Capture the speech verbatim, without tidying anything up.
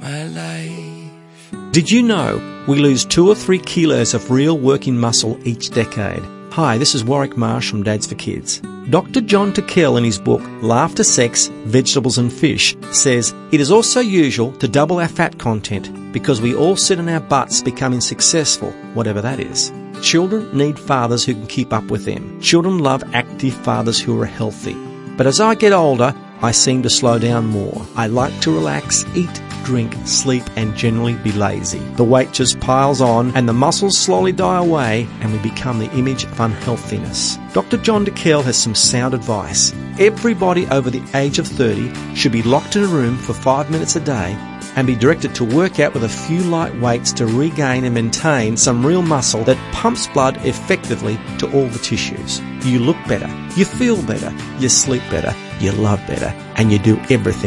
my life. Did you know we lose two or three kilos of real working muscle each decade? Hi, this is Warwick Marsh from Dads for Kids. Doctor John Tickell, in his book Laughter, Sex, Vegetables and Fish, says it is also usual to double our fat content because we all sit on our butts becoming successful, whatever that is. Children need fathers who can keep up with them. Children love active fathers who are healthy. But as I get older, I seem to slow down more. I like to relax, eat, drink, sleep and generally be lazy. The weight just piles on and the muscles slowly die away and we become the image of unhealthiness. Doctor John Tickell has some sound advice. Everybody over the age of thirty should be locked in a room for five minutes a day and be directed to work out with a few light weights to regain and maintain some real muscle that pumps blood effectively to all the tissues. You look better, you feel better, you sleep better, you love better, and you do everything